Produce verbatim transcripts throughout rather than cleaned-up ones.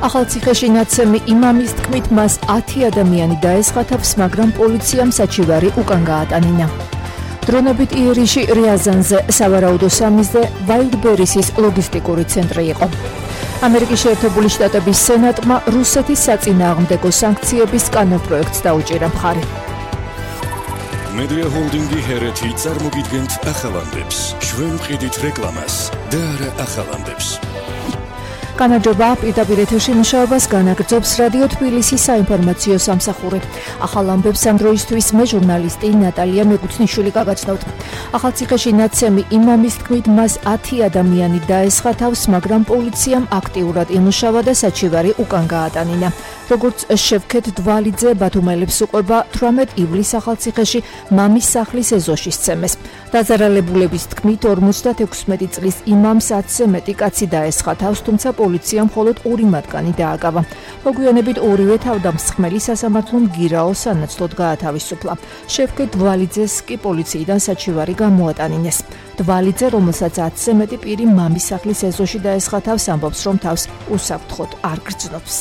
ახალციხეში ნაცემი იმამის თქმით მას ათი ადამიანი დაესხათავს, მაგრამ პოლიციამ საჩივარი უკან გაატანინა. დრონებით ირიში რიაზანზე სავარაუდო სამიზზე ვაილდბერისის ლოგისტიკური ცენტრი იყო. ამერიკის შეერთებული შტატების სენატმა რუსეთის საწინააღმდეგო სანქციების კანონპროექტს დაუჭირა მხარი. Media Holding-ი ჰერეთი წარმოგიდგენთ ახალამდებს. ჩვენ ვყიდით რეკლამას და არა ახალამდებს. განაჯობა პირდაპირ ეთერში მუშაობას განაგრძობს რადიო თბილისის საინფორმაციო სამსახური. ახალ ამბებს ამ დროისთვის მე ჟურნალისტი ნატალია მეგუთნიშვილი გაგაცნობთ. ახალციხეში ნაცემი იმამის თქმით მას ათი ადამიანი დაესხათავს, მაგრამ პოლიციამ აქტიურად იმუშავა და საჩივარი უკან გაატანინა. როგორც შევქეთ დვალიძე ბათუმელებს უყვება თვრამეტ ივლისს ახალციხეში მამის სახლის ეზოში სცემეს. დაზარალებულების თქმით ორმოცდაექვსმეტი წლის იმამს ათზე მეტი კაცი დაესხათავს, თუმცა პოლიციამ მხოლოდ ორი მათგანი დააკავა. მოგვიანებით ორივე თავდამსხმელი სასამართლომ გირაო სანაცვლოდ გაათავისუფლა. შევქეთ დვალიძეს კი პოლიციიდან საჩივარი გამოატანინეს. დვალიძე, რომელსაც ათზე მეტი პირი მამის სახლის ეზოში დაესხათავს, ამბობს, რომ თავს უსაფრთხოდ არ გრძნობს.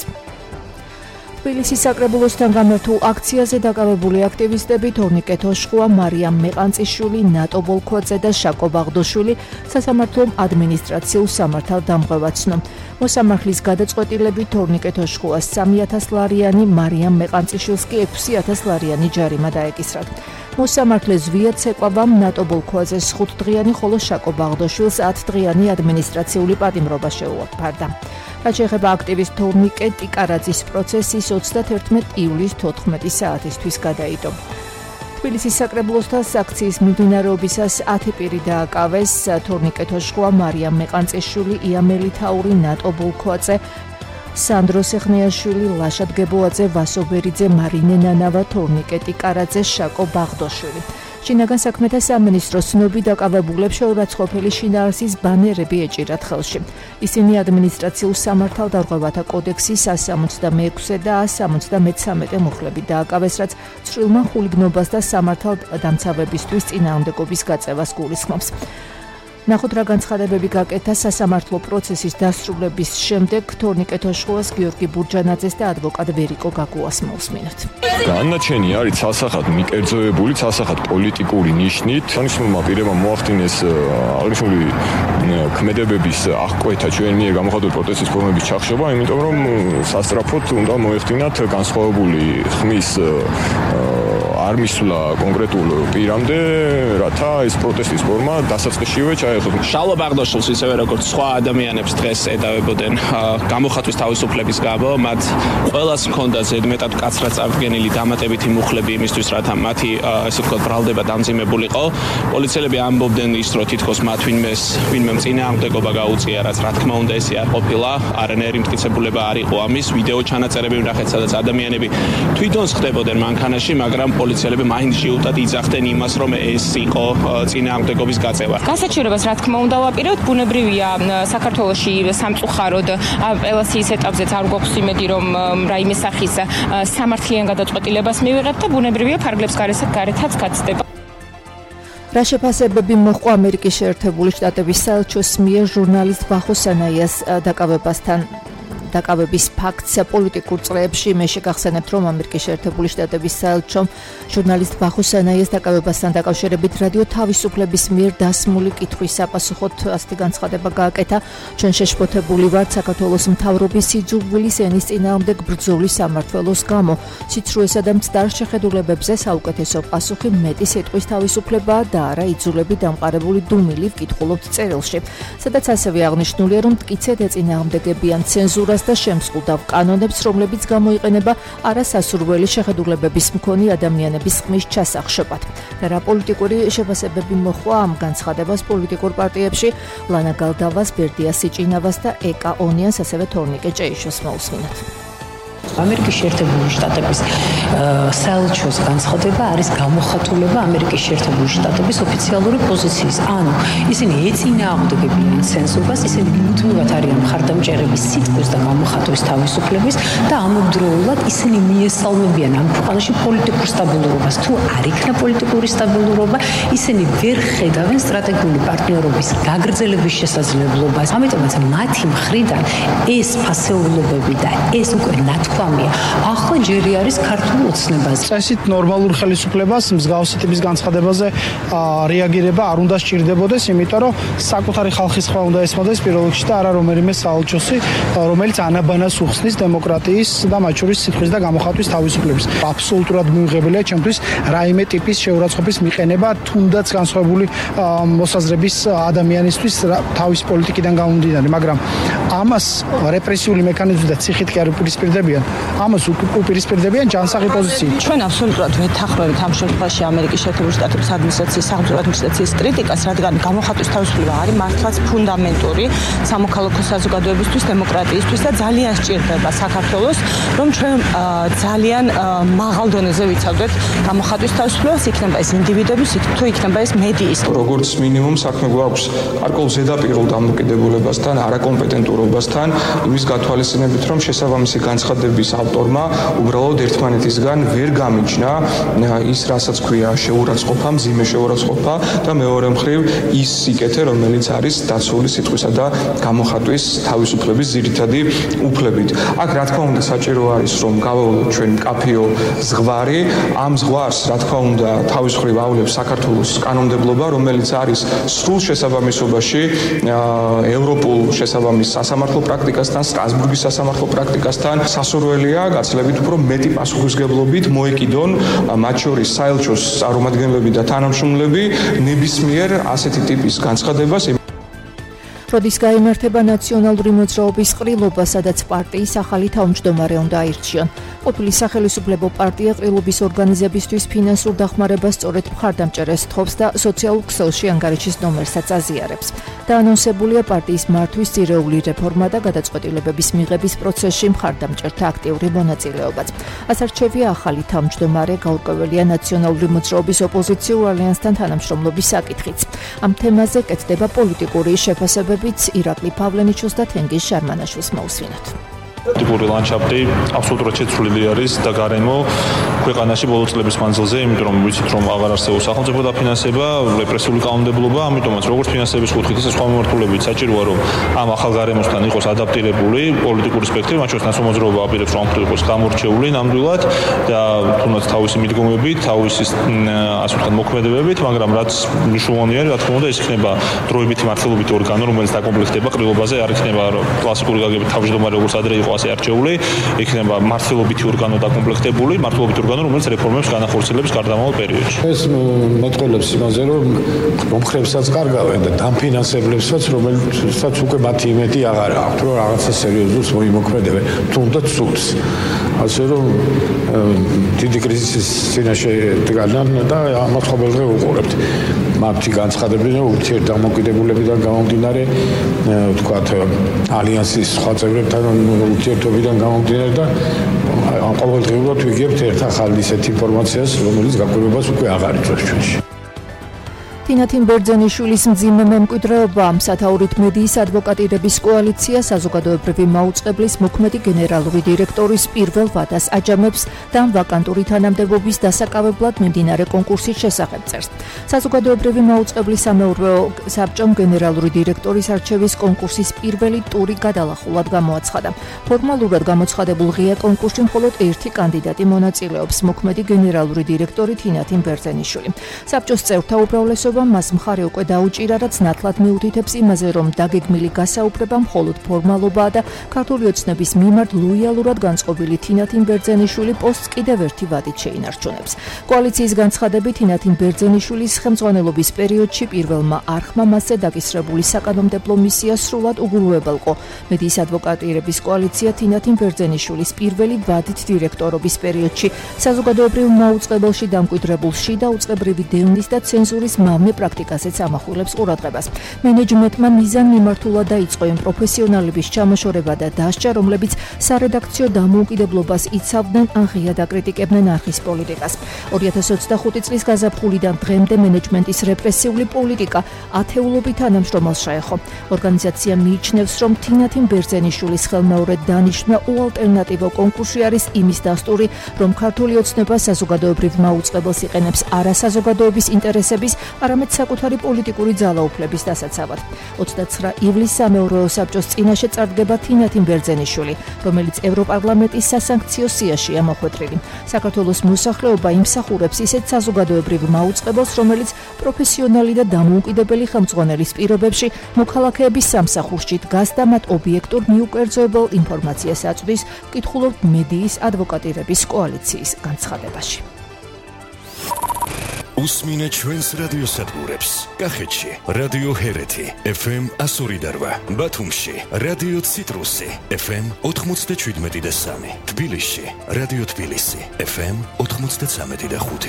თბილისის საკრებულოსთან გამართულ აქციაზე დაკავებული აქტივისტები თორნიკე თოშხუა, მარიამ მეყანწიშვილი, ნატო ბოლქვაძე და შაკო ბაღდოშვილი სასამართლომ ადმინისტრაციულ სამართალ დამღებად ცნო. მოსამართლის გადაწყვეტილებით თორნიკე თოშხუას სამი ათას ლარიანი, მარიამ მეყანწიშვილს კი ექვსი ათას ლარიანი ჯარიმა დაეკისრათ. მოსამართლეს ვია ცეკვავამ ნატო ბოლქვაძეს ხუთდღიანი, ხოლო შაკო ბაღდოშვილს ათდღიანი ადმინისტრაციული პატიმრობა შეუაფარდა. რაც შეეხება აქტივისტ თორნიკე ტიკარაძის პროცესის ოცდათერთმეტი ივლისის თოთხმეტი საათისთვის გადაიდო. თბილისის საკრებულოსთან აქციის მიმდინარეობისას ათი პირი დააკავეს: თორნიკე თოშხუა, მარიამ მეყანწიშვილი, იამელი თაური, ნატო ბოლქვაძე, სანდრო სეხნიაშვილი, ლაშა დგებოაძე, ვასო ბერიძე, მარინე ნანავა, თორნიკე ტიკარაძე, შაკო ბაღდოშვილი. შინაგან საქმეთა სამინისტროს ცნობით დაკავებულებს შეურაცხყოფელი შინაარსის ბანერები ეჭირათ ხელში. ისინი ადმინისტრაციულ სამართალ დარღვევათა კოდექსის one seventy-six და one seventy-three მუხლებით დააკავეს, რაც წვრილმა ხულიგნობას და სამართალ დამცავებისთვის წინააღმდეგობის გაწევას გულისხმობს. ნახოთ რა განცხადებები გაკეთა სასამართლო პროცესის დასრულების შემდეგ თორნიკე თოშხუას, გიორგი ბურჯანაძეს და ადვოკატ ვერიკო გაგუას მოусმინოთ. განაჩენი არის ცალსახად მიკერძოებული, ცალსახად პოლიტიკური ნიშნით. სანიშნულმა პირებმა მოახდინეს აღნიშნული ქმედებების აღკვეთა ჩვენ მიერ გამოხატული პროტესტის ფორმების ჩახშობა, იმიტომ რომ სასწრაფოდ უნდა მოეხდინათ განსხვავებული ხმის არ მისვლა კონკრეტულ პირამდე, რათა ეს პროტესტის ფორმა დასაწყისშივე ჩაეხო. შალვა ბაღდოშვილს ისევე როგორც სხვა ადამიანებს დღეს ედავებოდნენ გამოხატვის თავისუფლების გამო, მათ ყველას ჰქონდა ზედმეტად კაცრად წარდგენილი დამატებითი მუხლები იმისთვის, რათა მათი ესე ვთქვათ ბრალდება დამძიმებულიყო. პოლიციელები ამბობდნენ ის, რომ თითქოს მათ ვინმეს ვინმე წინააღმდეგობა გაუწია, რაც რა თქმა უნდა ესე არ ყოფილა, არანაირი მტკიცებულება არ იყო ამის. ვიდეო ჩანაწერები ვნახეთ, სადაც ადამიანები თვითონ ხდებოდნენ მანქანაში, მაგრამ პოლიციელები მაინც შეუტად იძახდნენ იმას, რომ ეს იყო წინააღმდეგობის გაწევა. გასაჩივრებას რა თქმა უნდა ვაპირებთ, ბუნებრივია საქართველოში სამწუხაროდ აპელაციის ეტაპზეც არ გვაქვს იმედი, რომ რაიმე სახის სამართლიან გადაწყვეტილებას მივიღებთ და ბუნებრივია ფარგლებს გარეთაც გაცდება. რა შეფასებები მოჰყვა ამერიკის შეერთებული შტატების საელჩოს მიერ ჟურნალისტ ბახო სანაიას დაკავებასთან დაკავების ფაქტს პოლიტიკურ წრეებში? მე შეგახსენებთ, რომ ამერიკის შეერთებული შტატების საელჩომ ჟურნალისტ ბახო სანაიას დაკავებასთან დაკავშირებით რადიო თავისუფლების მიერ დასმული კითხვის საპასუხოდ ასეთი განცხადება გააკეთა: ჩვენ შეშფოთებული ვართ საქართველოს მთავრობის სიძულვილის ენის წინააღმდეგ ბრძოლის სამმართველოს გამო. სიცრუესა და მცდარ შეხედულებებზე საუკეთესო პასუხი მეტი სიტყვის თავისუფლებაა და არა იძულები დამყარებული დუმილი, ვკითხულობთ წერილში, სადაც ასევე აღნიშნულია, რომ მტკიცედ ეწინააღმდეგებიან ცენზურას და შემსყუდავ კანონებს, რომლებიც გამოიყენება არასასურველი შეხედულებების მქონე ადამიანების ხმის ჩასახშობად. და რა პოლიტიკური შეფასებები მოჰყვა ამ განცხადებას პოლიტიკურ პარტიებში? ლანა გალდავას, ბერდია სიჭინავას და ეკა ონიანს, ასევე თორნიკე ჭეიშოს მოусმინოთ. ამერიკის შეერთებული შტატების საელჩოს განცხადება არის გამოხატულება ამერიკის შეერთებული შტატების ოფიციალური პოზიციის. ანუ ისინი ეწინააღმდეგებიან ცენზურას, ისინი მუდმივად არიან მხარდამჭერების სიტყვის და გამოხატვის თავისუფლების და ამავდროულად ისინი მიესალმებიან ამ ქვეყანაში პოლიტიკურ სტაბილურობას. თუ არ იქნა პოლიტიკური სტაბილურობა, ისინი ვერ ხედავენ სტრატეგიული პარტნიორობის გაგრძელების შესაძლებლობას. ამიტომაც მათი მხრიდან ეს ფასეულობები და ეს უკვე ნათქვამია ახლა ჯერი არის ქართულ ოცნებაზე. წესით ნორმალურ ხელისუფლებას მსგავსი ტიპის განცხადებაზე რეაგირება არ უნდა სჭირდებოდეს, იმიტომ რომ საკუთარი ხალხის ხმა უნდა ესმოდეს პირველ რიგში და არა რომელიმე საელჩოსი, რომელიც ანაბანას უხსნის დემოკრატიის და მათ შორის სიტყვის და გამოხატვის თავისუფლების. აბსოლუტურად მიუღებელია ჩემთვის რაიმე ტიპის შეურაცხყოფის მიყენება თუნდაც განსხვავებული მოსაზრების ადამიანისთვის თავის პოლიტიკიდან გამომდინარე, მაგრამ ამას რეპრესიული მექანიზმი და ციხით კი არ უპირისპირდებიან, ამას უპირისპირდებიან ჯანსაღი პოზიციით. ჩვენ აბსოლუტურად ვეთანხმებით ამ შემთხვევაში ამერიკის შეერთებული შტატების ადმინისტრაციის სახელმწიფო ადმინისტრაციის კრიტიკას, რადგან გამოხატვის თავისუფლება არის მართლაც ფუნდამენტური სამოქალაქო საზოგადოებისთვის, დემოკრატიისთვის და ძალიან სჭირდება საქართველოს, რომ ჩვენ ძალიან მაღალ დონეზე ვიცავდეთ გამოხატვის თავისუფლებას, იქნება ეს ინდივიდების, თუ იქნება ეს მედიის. როგორც მინიმუმ საქმე გვაქვს გარკვეულ ზედაპირულ დამოკიდებულებასთან, არაკომპეტენტურობასთან, იმის გათვალისწინებით, რომ შესაბამისი განცხადების ავტორმა უბრალოდ ერთმანეთისგან ვერ გამიჯნა ის, რასაც ქვია შეურაცხყოფა, მძიმე შეურაცხყოფა და მეორე მხრივ ის სიკეთე, რომელიც არის დაცული სიტყვისა და გამოხატვის თავისუფლების ძირითადი უფლებით. აქ რა თქმა უნდა საჭირო არის, რომ გავავლოთ ჩვენ მკაფიო ზღვარი, ამ ზღვარს რა თქმა უნდა თავის მხრივ ავლებს საქართველოს კანონმდებლობა, რომელიც არის სრულ შესაბამისობაში ევროპულ შესაბამის სასამართლო პრაქტიკასთან, სტრასბურგის სასამართლო პრაქტიკასთან. სასურველია გაცილებით უფრო მეტი პასუხისმგებლობით მოეკიდონ მათ შორის საელჩოს წარმომადგენლები და თანამშრომლები ნებისმიერ ასეთი ტიპის განცხადებას. როდის გაიმართება ნაციონალური მოძრაობის ყრილობა, სადაც პარტიის ახალი თავმჯდომარე უნდა აირჩიონ. ყოფილი სახელისუფლებო პარტია ყრილობის ორგანიზებისთვის ფინანსურ დახმარებას სწორედ მხარდამჭერებს თხოვს და სოციალურ ქსელში ანგარიშის ნომერსაც აზიარებს. დაანონსებულია პარტიის მართვის ძირეული რეფორმა და გადაწყვეტილებების მიღების პროცესში მხარდამჭერთა აქტიური მონაწილეობაც. ასარჩევია ახალი თავმჯდომარე, გაურკვეველია ნაციონალური მოძრაობის ოპოზიციურ ალიანსთან თანამშრომლობის საკითხიც. ამ თემაზე კეთდება პოლიტიკური შეფასებებიც ირაკლი პავლენიჩოს და თენგიზ შარმანაშვილს მოусვინოთ. პოლიტიკური ლანდშაფტი აბსოლუტურად შეცვლილი არის და გარემო ქვეყანაში ბოლო წლების მანძილზე, იმიტომ რომ ვიცით რომ აღარ არსებობს სახელმწიფო დაფინანსება, რეპრესიული კანონმდებლობა, ამიტომაც როგორც ფინანსების კუთხით, ისე სხვა მიმართულებით საჭიროა რომ ამ ახალ გარემოსთან იყოს ადაპტირებული პოლიტიკური სპექტრი, მათ შორის ნაციონალური მოძრაობა აპირებს რომ იყოს გამორჩეული ნამდვილად და თუნდაც თავისი მიდგომებით, თავისი ასე ვთქვათ მოქმედებებით, მაგრამ რაც მნიშვნელოვანია, რა თქმა უნდა, ეს იქნება დროებითი მართლობითი ორგანო, რომელიც დაკომპლექტდება ყრილობაზე, არ იქნება კლასიკური გაგებით თავმჯდომარე როგორც ადრე იყო ასე არჩეული, იქნება მართლობითი ორგანო დაკომპლექტებული, მართლობითი ორგანო, რომელიც რეფორმებს განახორციელებს გარდამავალ პერიოდში. ეს მეტყველებს იმაზე, რომ მომხრებსაც კარგავენ და დამფინანსებლებსაც, რომელსაც უკვე მათი იმედი აღარ აქვთ, რომ რაღაცა სერიოზულს მოიმოქმედებენ, თუნდაც სულს. ასე რომ დიდი კრიზისის წინაშე დგანან და ამას ყოველდღე უყურებთ. მათი განცხადებები ურთიერთდამოკიდებულებიდან გამომდინარე, ვთქვათ, ალიანსის სხვა წევრებთან ურთიერთობიდან გამომდინარე და ყოველდღიურად ვიგებთ ერთ ახალ ისეთ ინფორმაციას, რომელიც გაკვირვებას უკვე აღარ იწვევს ჩვენში. თინათინ ბერძენიშვილის მძიმე მემკვიდრეობა, სათაურით მედიის ადვოკატირების კოალიცია საზოგადოებრივი მაუწყებლის მოქმედი გენერალური დირექტორის პირველ ვადას აჯამებს და ვაკანტური თანამდებობის დასაკავებლად მიმდინარე კონკურსის შესახებ წერს. საზოგადოებრივი მაუწყებლის სამეურვეო საბჭომ გენერალური დირექტორის არჩევის კონკურსის პირველი ტური გადალახულად გამოაცხადა. ფორმალურად გამოცხადებულ ღია კონკურსში მხოლოდ ერთი კანდიდატი მონაწილეობს, მოქმედი გენერალური დირექტორი თინათინ ბერძენიშვილი. საბჭოს წევრთა უმრავლესობა მას მხარე უკვე დაუჭირა, რაც ნათლად მიუთითებს იმაზე, რომ დაგეგმილი გასაუბრება მხოლოდ ფორმალობაა და ქართული ოცნების მიმართ ლოიალურად განწყობილი თინათინ ბერძენიშვილი პოსტს კიდევ ერთი ვადით შეინარჩუნებს. კოალიციის განცხადებით თინათინ ბერძენიშვილის ხელმძღვანელობის პერიოდში პირველმა არხმა მასზე დაკისრებული საკანონმდებლო მისია სრულად უგურუებელყო. მედიის ადვოკატირების კოალიცია თინათინ ბერძენიშვილის პირველი ვადით დირექტორობის პერიოდში საზოგადოებრივ მაუწყებელში დამკვიდრებულ შიდა უწყებრივი დევნის და ცენზურის მამის რამდენიმე პრაქტიკაზეც ამახვილებს ყურადღებას. მენეჯმენტმა მიზანმიმართულად დაიწყო იმ პროფესიონალების ჩამოშორება და დასჯა, რომლებიც სარედაქციო დამოუკიდებლობას იცავდნენ ან ღიად აკრიტიკებდნენ არხის პოლიტიკას. ორი ათას ოცდახუთი წლის გაზაფხულიდან დღემდე მენეჯმენტის რეპრესიული პოლიტიკა ათეულობით თანამშრომელს შეეხო. ორგანიზაცია მიიჩნევს, რომ თინათინ ბერძენიშვილის ხელმეორედ დანიშნა უალტერნატივო კონკურსი არის იმის დასტური, რომ ქართული ოცნება საზოგადოებრივ მაუწყებელს იყენებს არა საზოგადოების ინტერესების, არამედ საკუთარი პოლიტიკური ძალაუფლების დასაცავად. ოცდაცხრა ივლისს სამეურვეო საბჭოს წინაშე წარდგება თინათინ ბერძენიშვილი, რომელიც ევროპარლამენტის სასანქციო სიაშია მოხვედრილი. საქართველოს მოსახლეობა იმსახურებს ისეთ საზოგადოებრივ მაუწყებელს, რომელიც პროფესიონალი და დამოუკიდებელი ხელმძღვანელის პირობებში მოქალაქეების სამსახურში დგას და მათ ობიექტურ მიუკერძოებელ ინფორმაციას აწვდის, კითხულობთ მედიის ადვოკატირების კოალიციის განცხადებაში. უსმინეთ ჩვენს რადიოსადგურებს. კახეთში რადიო ჰერეთი ეფ ემ εκατო ორი და რვა, ბათუმში რადიო ციტრუსი ეფ ემ ოთხმოცდაშვიდმეტი და სამი, თბილისში რადიო თბილისი ეფ ემ ოთხმოცდაცამეტი და ხუთი.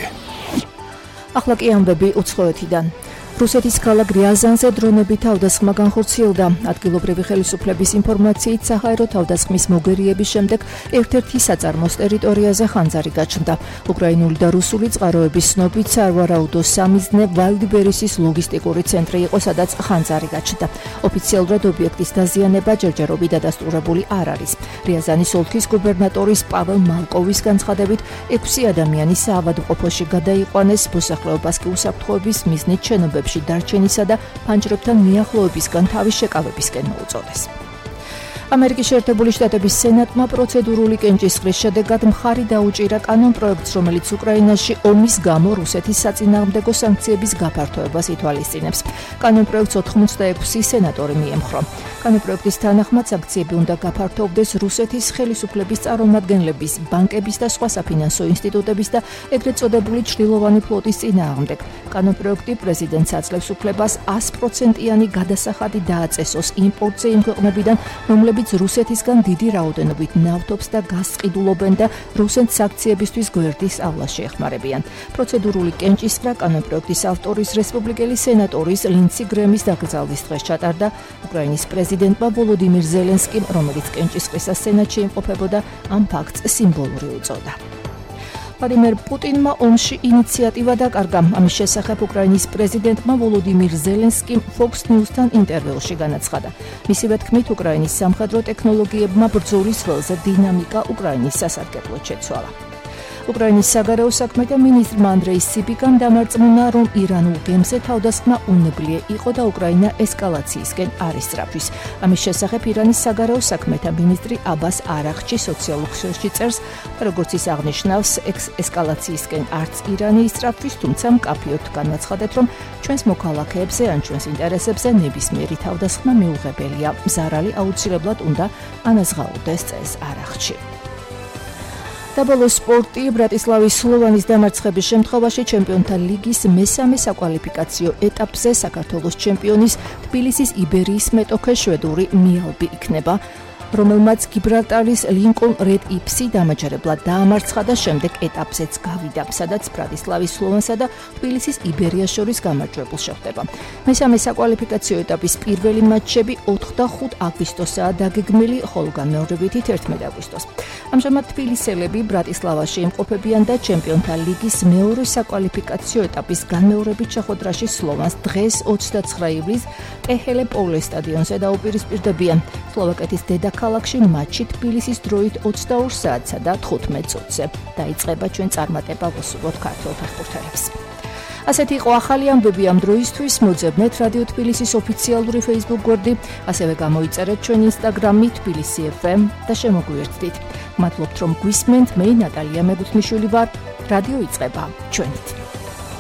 ახლა კი ამბები უცხოეთიდან. რუსეთის ქალაქ რიაზანზე დრონები თავდასხმა განხორციელდა. ადგილობრივი ხელისუფლების ინფორმაციით საჰაერო თავდასხმის მოგერიების შემდეგ ერთ-ერთი საწარმოს ტერიტორიაზე ხანძარი გაჩნდა. უკრაინული და რუსული წყაროების ცნობით სარვარაუდო სამიზნე ვალდიბერისის ლოგისტიკური ცენტრი იყო, სადაც ხანძარი გაჩნდა. ოფიციალურად ობიექტის დაზიანება ჯერჯერობით დადასტურებული არ არის. რიაზანის ოლქის გუბერნატორის პაվել მალკოვის განცხადებით, ექვსი ადამიანი საავადმყოფოში გადაიყვანეს, მოსახლეობას კი უსაფრთხოების მიზნით შენობებში დარჩენისა და ფანჯრებთან მიახლოებისგან თავის შეკავებისკენ მოუწოდეს. ამერიკის შეერთებული შტატების სენატმა პროცედურული კენჭისყრის შედეგად მხარი დაუჭირა კანონპროექტს, რომელიც უკრაინაში ომის გამო რუსეთის საწინააღმდეგო სანქციების გაფართოებას ითვალისწინებს. კანონპროექტს ოთხმოცდაექვსი სენატორი მიემხრო. კანონპროექტის თანახმად სანქციები უნდა გაფართოვდეს რუსეთის ხელისუფლების წარმომადგენლების, ბანკების და სხვა საფინანსო ინსტიტუტების და ეგრეთ წოდებული ჩრდილოვანი ფლოტის წინააღმდეგ. კანონპროექტი პრეზიდენტს აძლევს უფლებას ას პროცენტიანი გადასახადი დააწესოს იმპორტზე იმ ქვეყნებიდან, რომლებიც რუსეთისგან დიდი რაოდენობით ნავთობს და გაზს ყიდულობენ და რუსეთს სანქციებისთვის გვერდის ავლაში ეხმარებიან. პროცედურული კენჭისყრა კანონპროექტის ავტორის რესპუბლიკელი სენატორის ლინცი გრემის დაკრძალვის დღეს ჩატარდა. უკრაინის პრეზიდენტმა ვოლოდიმირ ზელენსკიმ, რომელიც კენჭისყრისას სენატში იმყოფებოდა, ამ ფაქტს სიმბოლური უწოდა. ვლადიმერ პუტინმა ომში ინიციატივა დაკარგა. ამის შესახებ უკრაინის პრეზიდენტმა ვოლოდიმირ ზელენსკიმ Fox News-თან ინტერვიუში განაცხადა. მისივე თქმით, უკრაინის სამხედრო ტექნოლოგიებმა ბრძოლის ველზე დინამიკა უკრაინის სასარგებლოდ შეცვალა. უკრაინის საგარეო საქმეთა მინისტრმა ანდრეი სიბიკამ დამარწმუნა, რომ ირანულ გემზე თავდასხმა უნებლიე იყო და უკრაინა ესკალაციისკენ არ ისწრაფვის. ამის შესახებ ირანის საგარეო საქმეთა მინისტრი აბას არაღჩი სოციალურ ქსელში წერს, როგორც ის აღნიშნავს, ესკალაციისკენ არც ირანი ისწრაფვის, თუმცა მკაფიოდ განაცხადეთ, რომ ჩვენს მოქალაქეებზე ან ჩვენს ინტერესებზე ნებისმიერი თავდასხმა მიუღებელია. ზარალი აუცილებლად უნდა ანაზღაურდეს, წეს არაღჩი. დაბოლოს სპორტი. ბრატისლავის სლოვანის დამარცხების შემთხვევაში ჩემპიონთა ლიგის მესამე საკვალიფიკაციო ეტაპზე საქართველოს ჩემპიონის თბილისის იბერიის მეტოქე შვედური მიალბი იქნება, რომელმაც გიბრალტარის ლინკოლn რედ იფსი დამაჯერებლად დაამარცხა და შემდეგ ეტაპზეც გავიდა, სადაც ბრატისლავის სლოვანსა და თბილისის იბერიას შორის გამარჯვებულ შეხვდება. მესამე საკვალიფიკაციო ეტაპის პირველი მატჩები ოთხ და ხუთ აგვისტოსაა დაგეგმილი, ხოლო განმეორებითი თერთმეტი აგვისტოს. ამჟამად თბილისელები ბრატისლავაში იმყოფებიან და ჩემპიონთა ლიგის მეორე საკვალიფიკაციო ეტაპის განმეორებით შეხვედრაში სლოვანს დღეს ოცდაცხრა ივლისს ტეჰელე პოულეს სტადიონზე დაუპირისპირდებიან. სლოვაკეთის დედაქალაქში მატჩი თბილისის დროით ოცდაორ საათსა და თხუთმეტ წუთზე დაიწყება. ჩვენ წარმატება ვუსურვოთ ქართველ ფეხბურთელებს. ასეთი იყო ახალი ამბები ამ დროისთვის. მოძებნეთ რადიო თბილისის ოფიციალური Facebook გვერდი, ასევე გამოიწერეთ ჩვენ Instagram-ი თბილისი ეფ ემ და შემოგვიერთდით. მადლობთ რომ გვისმენთ. მე ნატალია მეგუთმიშვილი ვარ. რადიო იწყება ჩვენით.